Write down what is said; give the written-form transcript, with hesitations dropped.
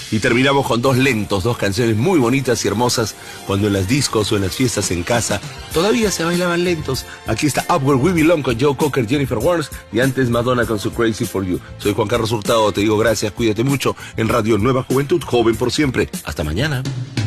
Y terminamos con dos lentos, dos canciones muy bonitas y hermosas cuando en las discos o en las fiestas en casa todavía se bailaban lentos. Aquí está Up Where We Belong con Joe Cocker, Jennifer Warnes y antes Madonna con su Crazy For You. Soy Juan Carlos Hurtado, te digo gracias, cuídate mucho en Radio Nueva Juventud, joven por siempre. Hasta mañana.